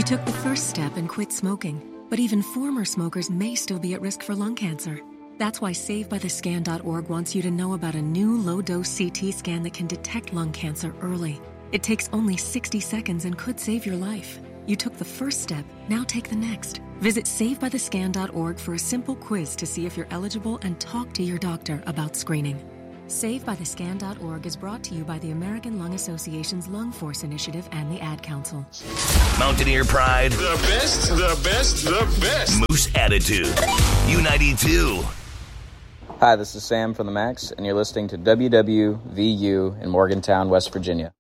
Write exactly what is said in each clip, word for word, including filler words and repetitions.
You took the first step and quit smoking, but even former smokers may still be at risk for lung cancer. That's why Save By The Scan dot org wants you to know about a new low-dose C T scan that can detect lung cancer early. It takes only sixty seconds and could save your life. You took the first step, now take the next. Visit Save By The Scan dot org for a simple quiz to see if you're eligible and talk to your doctor about screening. Save By The Scan dot org is brought to you by the American Lung Association's Lung Force Initiative and the Ad Council. Mountaineer Pride. The best, the best, the best. Moose Attitude. U ninety-two. Hi, this is Sam from the Max, and you're listening to W W V U in Morgantown, West Virginia.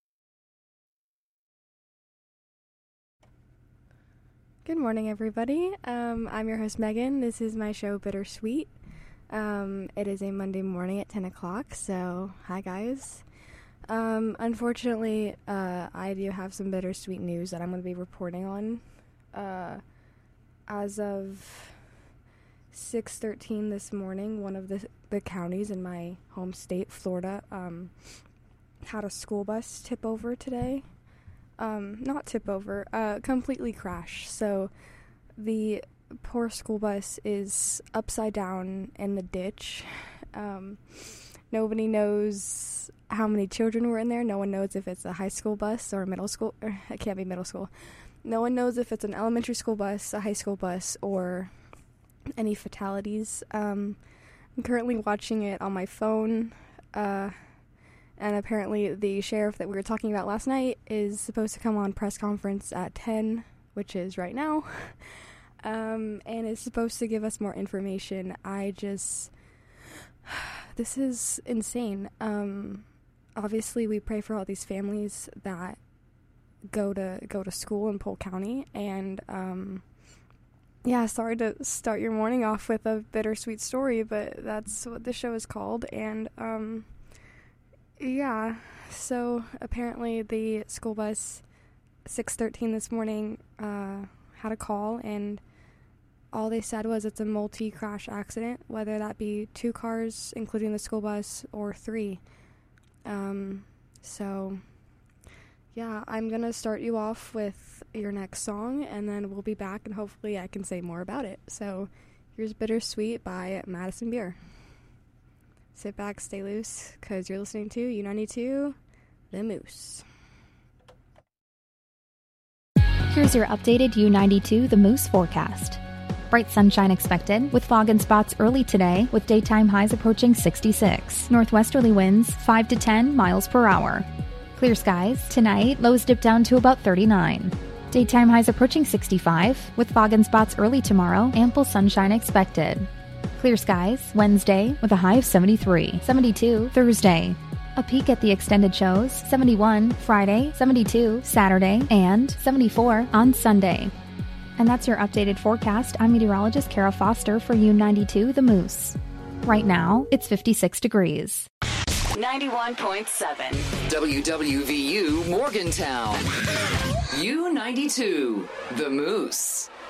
Good morning, everybody. Um, I'm your host, Megan. This is my show, Bittersweet. Um, it is a Monday morning at ten o'clock, so hi, guys. Um, unfortunately, uh, I do have some bittersweet news that I'm going to be reporting on. Uh, as of six thirteen this morning, one of the, the counties in my home state, Florida, um, had a school bus tip over today. Um, not tip over, uh, completely crash. So the poor school bus is upside down in the ditch. Um, nobody knows how many children were in there. No one knows if it's a high school bus or a middle school. Or it can't be middle school. No one knows if it's an elementary school bus, a high school bus, or any fatalities. Um, I'm currently watching it on my phone. Uh, And apparently the sheriff that we were talking about last night is supposed to come on press conference at ten, which is right now, um, and is supposed to give us more information. I just... This is insane. Um, obviously, we pray for all these families that go to go to school in Polk County, and um, yeah, sorry to start your morning off with a bittersweet story, but that's what the show is called, and... Um, Yeah, so apparently the school bus, six thirteen this morning, uh, had a call, and all they said was it's a multi-crash accident, whether that be two cars, including the school bus, or three. Um, so, yeah, I'm going to start you off with your next song, and then we'll be back, and hopefully I can say more about it. So, here's Bittersweet by Madison Beer. Sit back, stay loose, because you're listening to U ninety-two, The Moose. Here's your updated U ninety-two The Moose forecast. Bright sunshine expected, with fog and spots early today, with daytime highs approaching sixty-six. Northwesterly winds five to ten miles per hour. Clear skies. Tonight, lows dip down to about thirty-nine. Daytime highs approaching sixty-five, with fog and spots early tomorrow, ample sunshine expected. Clear skies, Wednesday, with a high of seventy-three. seventy-two, Thursday. A peek at the extended shows, seventy-one, Friday, seventy-two, Saturday, and seventy-four on Sunday. And that's your updated forecast. I'm meteorologist Kara Foster for U ninety-two The Moose. Right now, it's fifty-six degrees. ninety-one point seven. W W V U Morgantown. U ninety-two The Moose.